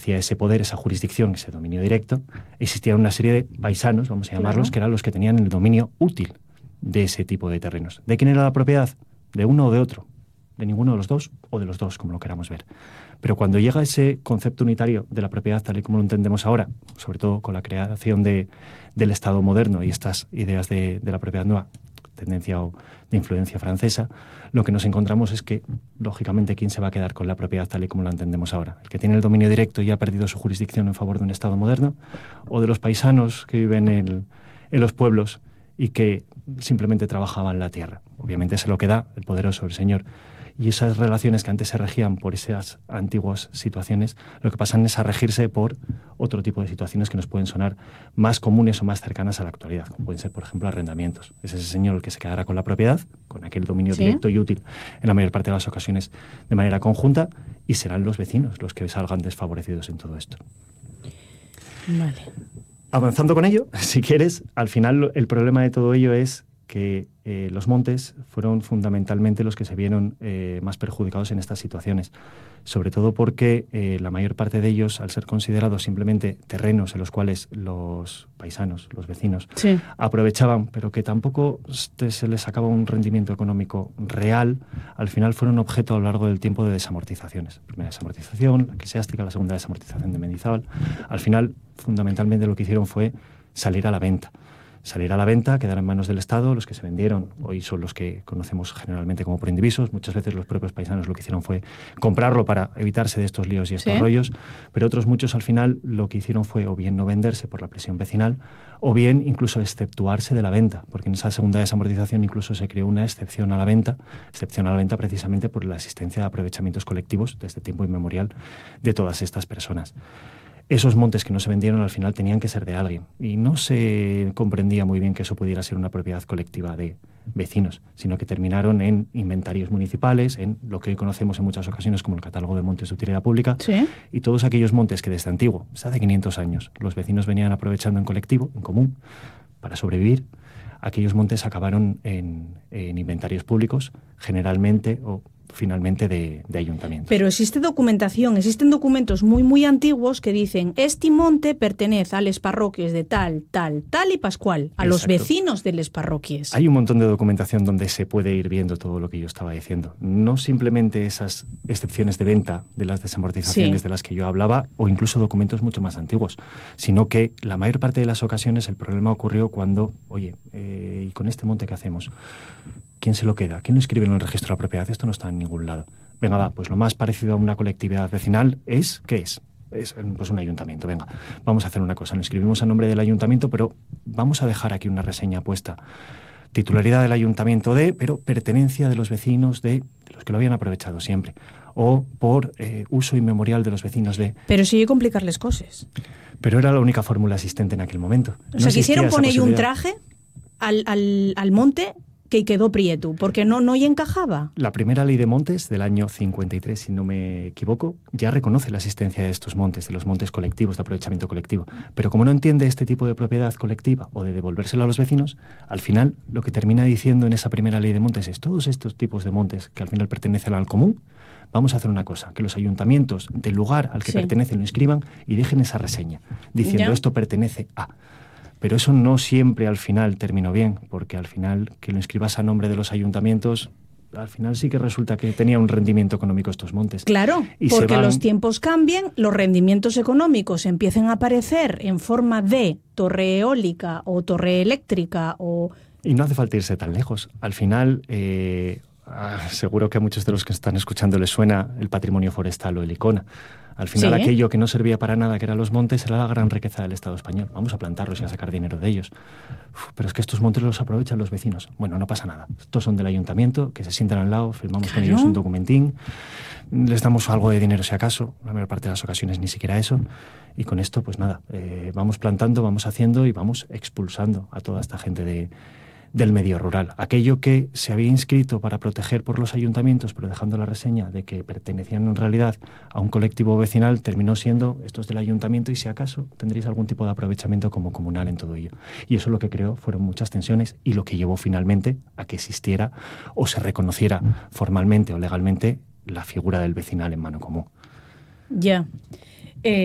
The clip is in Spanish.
ejercía ese poder, esa jurisdicción, ese dominio directo, existía una serie de paisanos, vamos a llamarlos, que eran los que tenían el dominio útil de ese tipo de terrenos. ¿De quién era la propiedad? ¿De uno o de otro? De ninguno de los dos o de los dos, como lo queramos ver. Pero cuando llega ese concepto unitario de la propiedad tal y como lo entendemos ahora, sobre todo con la creación del Estado moderno y estas ideas de la propiedad nueva, tendencia o de influencia francesa, lo que nos encontramos es que, lógicamente, ¿quién se va a quedar con la propiedad tal y como la entendemos ahora? ¿El que tiene el dominio directo y ha perdido su jurisdicción en favor de un Estado moderno? ¿O de los paisanos que viven en los pueblos y que simplemente trabajaban la tierra? Obviamente se lo queda el poderoso, el señor. Y esas relaciones que antes se regían por esas antiguas situaciones, lo que pasan es a regirse por otro tipo de situaciones que nos pueden sonar más comunes o más cercanas a la actualidad, como pueden ser, por ejemplo, arrendamientos. Es ese señor el que se quedará con la propiedad, con aquel dominio directo y útil, en la mayor parte de las ocasiones de manera conjunta, y serán los vecinos los que salgan desfavorecidos en todo esto. Vale. Avanzando con ello, si quieres, al final el problema de todo ello es que los montes fueron fundamentalmente los que se vieron más perjudicados en estas situaciones, sobre todo porque la mayor parte de ellos, al ser considerados simplemente terrenos en los cuales los paisanos, los vecinos, aprovechaban, pero que tampoco se les sacaba un rendimiento económico real, al final fueron objeto a lo largo del tiempo de desamortizaciones. La primera desamortización, la eclesiástica, la segunda desamortización de Mendizábal. Al final, fundamentalmente lo que hicieron fue salir a la venta. Salir a la venta, quedar en manos del Estado. Los que se vendieron hoy son los que conocemos generalmente como proindivisos. Muchas veces los propios paisanos lo que hicieron fue comprarlo para evitarse de estos líos y estos rollos, pero otros muchos al final lo que hicieron fue o bien no venderse por la presión vecinal o bien incluso exceptuarse de la venta, porque en esa segunda desamortización incluso se creó una excepción a la venta precisamente por la existencia de aprovechamientos colectivos desde tiempo inmemorial de todas estas personas. Esos montes que no se vendieron al final tenían que ser de alguien y no se comprendía muy bien que eso pudiera ser una propiedad colectiva de vecinos, sino que terminaron en inventarios municipales, en lo que hoy conocemos en muchas ocasiones como el catálogo de montes de utilidad pública, y todos aquellos montes que desde antiguo, desde hace 500 años, los vecinos venían aprovechando en colectivo, en común, para sobrevivir. Aquellos montes acabaron en inventarios públicos, generalmente o finalmente de ayuntamientos. Pero existe documentación, existen documentos muy, muy antiguos que dicen este monte pertenece a les parroquias de tal, tal, tal y pascual, a los vecinos de les parroquias. Hay un montón de documentación donde se puede ir viendo todo lo que yo estaba diciendo. No simplemente esas excepciones de venta de las desamortizaciones de las que yo hablaba, o incluso documentos mucho más antiguos, sino que la mayor parte de las ocasiones el problema ocurrió cuando, oye, ¿y con este monte qué hacemos? ¿Quién se lo queda? ¿Quién lo escribe en el registro de la propiedad? Esto no está en ningún lado. Venga, va, pues lo más parecido a una colectividad vecinal es, ¿qué es? Es pues un ayuntamiento. Venga, vamos a hacer una cosa. Lo escribimos a nombre del ayuntamiento, pero vamos a dejar aquí una reseña puesta. Titularidad del ayuntamiento de, pero pertenencia de los vecinos de los que lo habían aprovechado siempre. O por uso inmemorial de los vecinos de... Pero sí hay que complicarles cosas. Pero era la única fórmula existente en aquel momento. O sea, quisieron poner un traje al monte que quedó prieto, porque no encajaba. La primera ley de montes del año 53, si no me equivoco, ya reconoce la existencia de estos montes, de los montes colectivos, de aprovechamiento colectivo. Pero como no entiende este tipo de propiedad colectiva o de devolvérselo a los vecinos, al final lo que termina diciendo en esa primera ley de montes es todos estos tipos de montes que al final pertenecen al común, vamos a hacer una cosa, que los ayuntamientos del lugar al que pertenecen lo inscriban y dejen esa reseña, diciendo esto pertenece a... Pero eso no siempre al final terminó bien, porque al final que lo inscribas a nombre de los ayuntamientos, al final sí que resulta que tenía un rendimiento económico estos montes. Claro, y porque los tiempos cambian, los rendimientos económicos empiezan a aparecer en forma de torre eólica o torre eléctrica o... Y no hace falta irse tan lejos. Al final, seguro que a muchos de los que están escuchando les suena el patrimonio forestal o el ICONA. Al final aquello que no servía para nada, que eran los montes, era la gran riqueza del Estado español. Vamos a plantarlos y a sacar dinero de ellos. Pero es que estos montes los aprovechan los vecinos. Bueno, no pasa nada. Estos son del ayuntamiento, que se sientan al lado, firmamos con ellos un documentín, les damos algo de dinero si acaso, la mayor parte de las ocasiones ni siquiera eso. Y con esto, pues nada, vamos plantando, vamos haciendo y vamos expulsando a toda esta gente del medio rural. Aquello que se había inscrito para proteger por los ayuntamientos, pero dejando la reseña de que pertenecían en realidad a un colectivo vecinal, terminó siendo estos del ayuntamiento y si acaso tendréis algún tipo de aprovechamiento como comunal en todo ello. Y eso lo que creó fueron muchas tensiones y lo que llevó finalmente a que existiera o se reconociera formalmente o legalmente la figura del vecinal en mano común. Ya.